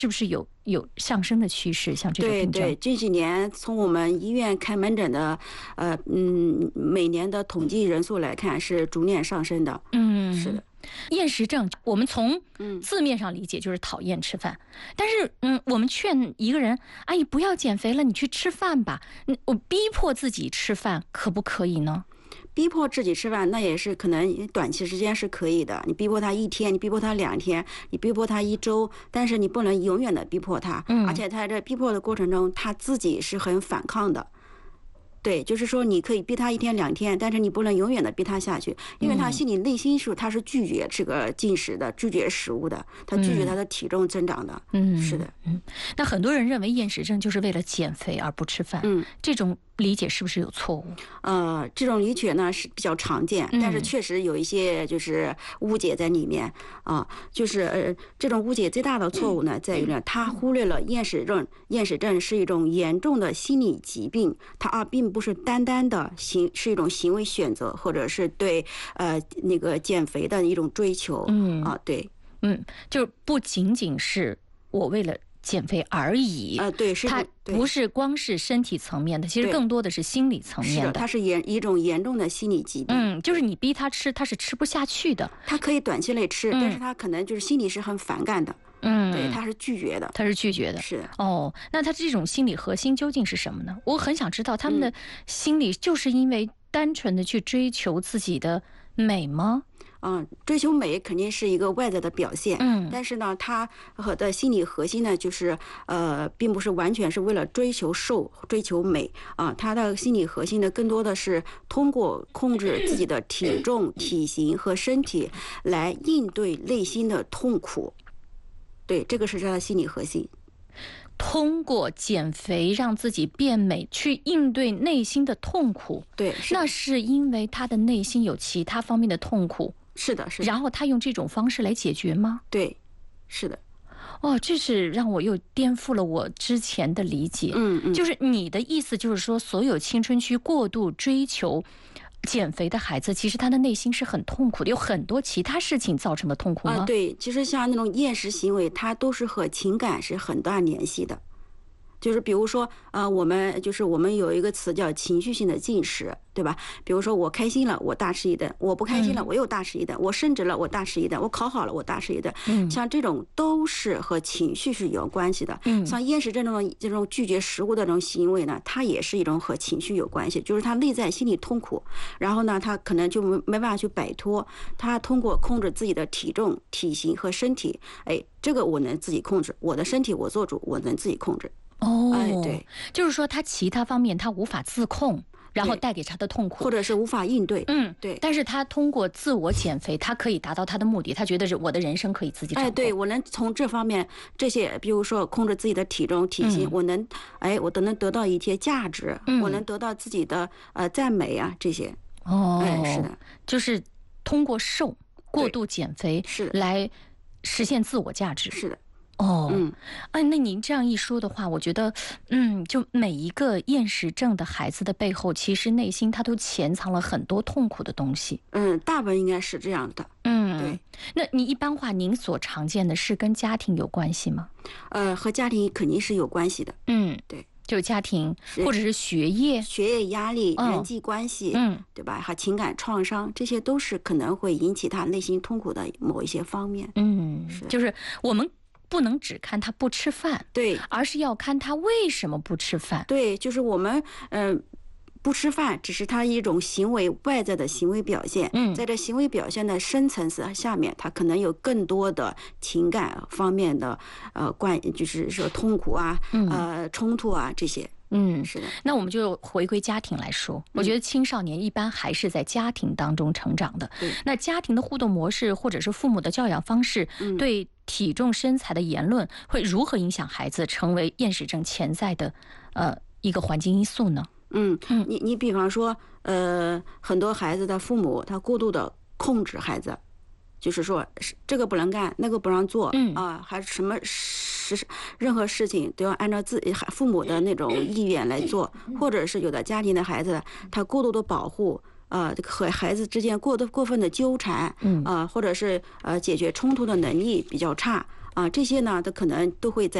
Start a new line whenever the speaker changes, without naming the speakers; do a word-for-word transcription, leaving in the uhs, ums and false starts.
是不是有有上升的趋势？像这种病症，
对对，这几年从我们医院开门诊的，呃嗯，每年的统计人数来看，是逐年上升的。
嗯，
是的。
厌食症，我们从字面上理解就是讨厌吃饭，嗯、但是嗯，我们劝一个人，阿姨不要减肥了，你去吃饭吧。嗯，我逼迫自己吃饭，可不可以呢？
逼迫自己吃饭，那也是可能短期时间是可以的。你逼迫他一天，你逼迫他两天，你逼迫他一周，但是你不能永远的逼迫他。嗯，而且他在逼迫的过程中，他自己是很反抗的。对，就是说你可以逼他一天两天，但是你不能永远的逼他下去，因为他心里内心是他是拒绝这个进食的，拒绝食物的，他拒绝他的体重增长的。嗯，是的。
嗯，那很多人认为厌食症就是为了减肥而不吃饭，嗯，这种理解是不是有错误？
呃，这种理解呢是比较常见，但是确实有一些就是误解在里面啊、呃。就是呃，这种误解最大的错误呢，在于呢，他忽略了厌食症，厌食症是一种严重的心理疾病，它啊并不是单单的行是一种行为选择，或者是对呃那个减肥的一种追求。嗯啊，对，
嗯，就不仅仅是我为了减肥而已，
呃，对，是
它不是光是身体层面的，其实更多的是心理层面的。
是的，它是严一种严重的心理疾病。
嗯，就是你逼他吃，他是吃不下去的。
他可以短期内吃，嗯、但是他可能就是心里是很反感的。嗯，对，他是拒绝的，
他是拒绝的。
是
哦，那他这种心理核心究竟是什么呢？我很想知道他们的心理就是因为单纯的去追求自己的美吗？
嗯，追求美肯定是一个外在的表现，嗯，但是呢，他和的心理核心呢，就是呃，并不是完全是为了追求瘦、追求美啊，他的心理核心呢，更多的是通过控制自己的体重、体型和身体来应对内心的痛苦。对，这个是他的心理核心。
通过减肥让自己变美，去应对内心的痛苦。
对，
那是因为他的内心有其他方面的痛苦。
是的，是的。
然后他用这种方式来解决吗？
对，是的。
哦，这是让我又颠覆了我之前的理解。嗯嗯，就是你的意思就是说，所有青春期过度追求减肥的孩子，其实他的内心是很痛苦的，有很多其他事情造成的痛苦吗？
啊，对，其实像那种厌食行为，它都是和情感是很大联系的。就是比如说，呃，我们就是我们有一个词叫情绪性的进食，对吧？比如说我开心了，我大吃一顿；我不开心了，我又大吃一顿；我升职了，我大吃一顿；我考好了，我大吃一顿。嗯，像这种都是和情绪是有关系的。嗯，像厌食这种这种拒绝食物的这种行为呢，它也是一种和情绪有关系，就是他内在心理痛苦，然后呢，他可能就没没办法去摆脱，他通过控制自己的体重、体型和身体，哎，这个我能自己控制，我的身体我做主，我能自己控制。
哦，
哎，对，
就是说他其他方面他无法自控，然后带给他的痛苦，
或者是无法应对。
嗯，
对。
但是他通过自我减肥，他可以达到他的目的。他觉得是我的人生可以自己掌控。
哎，对，我能从这方面这些，比如说控制自己的体重、体型，嗯、我能，哎，我都能得到一些价值，嗯、我能得到自己的呃赞美啊这些。
哦，
哎，是的，
就是通过瘦、过度减肥
是
来实现自我价值。
是的。
哦，嗯，哎，那您这样一说的话，我觉得，嗯，就每一个厌食症的孩子的背后，其实内心他都潜藏了很多痛苦的东西。
嗯，大部分应该是这样的。
嗯，
对。
那你一般话，您所常见的是跟家庭有关系吗？
呃，和家庭肯定是有关系的。
嗯，
对，
就是家庭或者是学业、
学业压力、
嗯、
人际关系，
嗯，
对吧？还情感创伤，这些都是可能会引起他内心痛苦的某一些方面。
嗯，
是，
就是我们不能只看他不吃饭，
对，
而是要看他为什么不吃饭。
对，就是我们嗯、呃、不吃饭只是他一种行为外在的行为表现，嗯，在这行为表现的深层次下面，他可能有更多的情感方面的呃关，就是说痛苦啊，嗯、呃冲突啊这些。
嗯，
是的。
那我们就回归家庭来说，嗯、我觉得青少年一般还是在家庭当中成长的。
嗯、
那家庭的互动模式，或者是父母的教养方式，嗯、对体重身材的言论，会如何影响孩子成为厌食症潜在的呃一个环境因素呢？
嗯嗯，你你比方说，呃，很多孩子的父母他过度的控制孩子。就是说，这个不能干，那个不让做，嗯啊，还什么事，任何事情都要按照自己父母的那种意愿来做，或者是有的家庭的孩子，他过度的保护，呃，和孩子之间过多过分的纠缠，嗯啊，或者是呃解决冲突的能力比较差啊，这些呢，它可能都会在